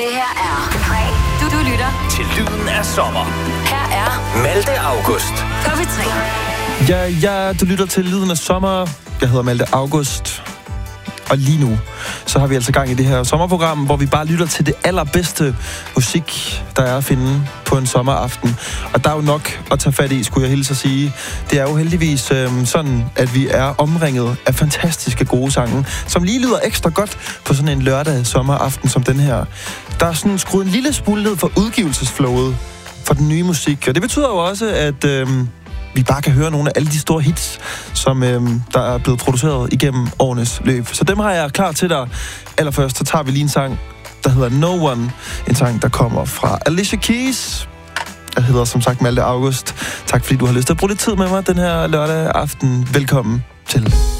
Det her er Frey. Du lytter til lyden af sommer. Her er Malte August på P3. Ja, du lytter til lyden af sommer. Jeg hedder Malte August. Og lige nu, så har vi altså gang i det her sommerprogram, hvor vi bare lytter til det allerbedste musik, der er at finde på en sommeraften. Og der er jo nok at tage fat i, skulle jeg hilse at sige. Det er jo heldigvis sådan, at vi er omringet af fantastiske gode sange, som lige lyder ekstra godt på sådan en lørdag sommeraften som den her. Der er sådan skruet en lille smule ned for udgivelsesflowet for den nye musik. Og det betyder jo også, at vi bare kan høre nogle af alle de store hits, som der er blevet produceret igennem årenes løb. Så dem har jeg klar til dig. Allerførst, så tager vi lige en sang, der hedder No One. En sang, der kommer fra Alicia Keys. Jeg hedder som sagt Malte August. Tak fordi du har lyst til at bruge lidt tid med mig den her lørdag aften. Velkommen til.